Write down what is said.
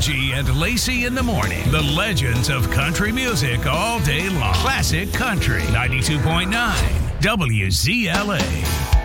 Angie and Lacey in the morning. The legends of country music all day long. Classic Country 92.9 WZLA.